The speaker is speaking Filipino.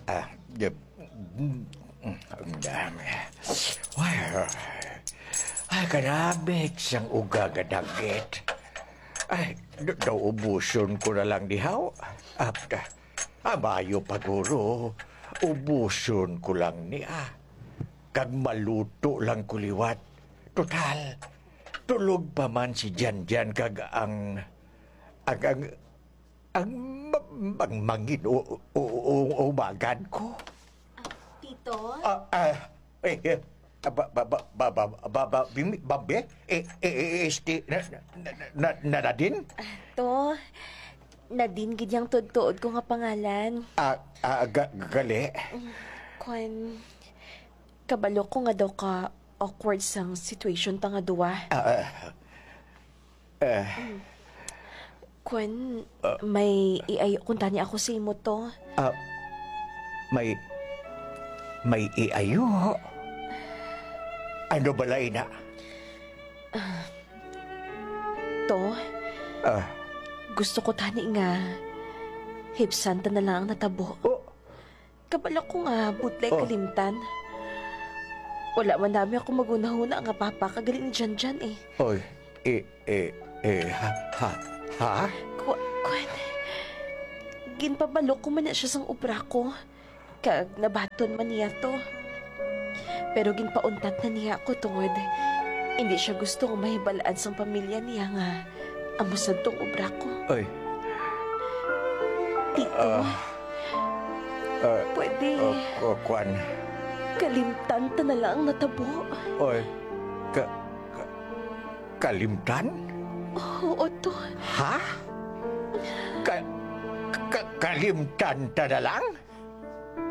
Yep. Ang dami. Ay, kanamig siyang ugagadagit. Ay, daw ubuson ko na lang dihaw. Abayo paguro, ubuson ko lang niya. Kag maluto lang kuliwat. Total, tulog pa man si Janjan kag ang mangin o bagan ko. Tito? Bambi? Nadine? To, Nadine gidyang tudtuod ko nga pangalan. Gali? Kwan, kabalo ko nga daw ka awkward sang situation ta nga duwa. Kwan, may iayo kung tani ako sa imo to. May iayo? Ano balay na? To, gusto ko tani nga hipsan ta na lang ang natabo. Kabalo ko nga butlay kalimtan. Wala man dami ako magunahuna nga papa kagaling ni Janjan eh. Oy, ha? Kwan, ginpabalo ko man na siya sang ubra ko. Kag nabaton man niya to. Pero ginpauntat na niya ako tungod. Hindi siya gusto nga mahibalaan sang pamilya niya nga amusad tong ubra ko. Oy. Tito, pwede Kwan. kalimtan ta na lang natabo. Oy, kalimtan? Oo to. Ha? Kalimtan ta na lang?